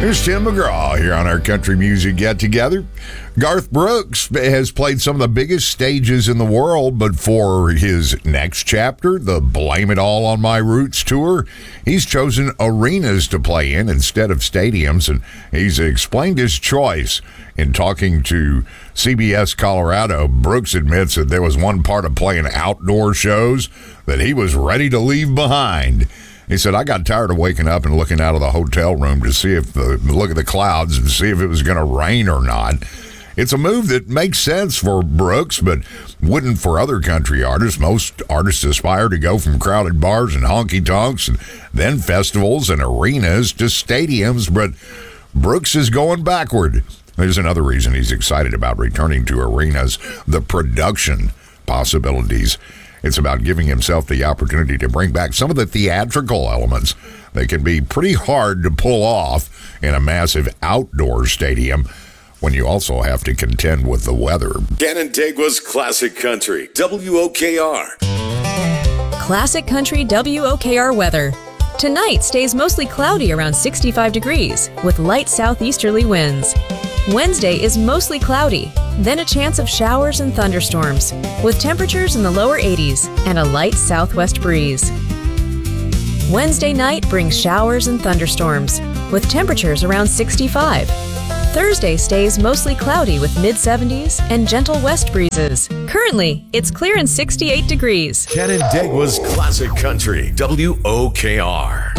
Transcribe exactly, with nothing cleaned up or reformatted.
Here's Tim McGraw here on our Country Music Get Together. Garth Brooks has played some of the biggest stages in the world, but for his next chapter, the Blame It All on My Roots tour, he's chosen arenas to play in instead of stadiums, and he's explained his choice. In talking to C B S Colorado, Brooks admits that there was one part of playing outdoor shows that he was ready to leave behind. He said, I got tired of waking up and looking out of the hotel room to see if the look at the clouds and see if it was going to rain or not. It's a move that makes sense for Brooks, but wouldn't for other country artists. Most artists aspire to go from crowded bars and honky-tonks and then festivals and arenas to stadiums, but Brooks is going backward. There's another reason he's excited about returning to arenas, the production possibilities. It's about giving himself the opportunity to bring back some of the theatrical elements that can be pretty hard to pull off in a massive outdoor stadium when you also have to contend with the weather. Canandaigua's Classic Country, W O K R. Classic Country W O K R weather. Tonight stays mostly cloudy around sixty-five degrees with light southeasterly winds. Wednesday is mostly cloudy, then a chance of showers and thunderstorms, with temperatures in the lower eighties and a light southwest breeze. Wednesday night brings showers and thunderstorms, with temperatures around sixty-five. Thursday stays mostly cloudy with mid-seventies and gentle west breezes. Currently, it's clear and sixty-eight degrees. Canandaigua's Classic Country, W O K R.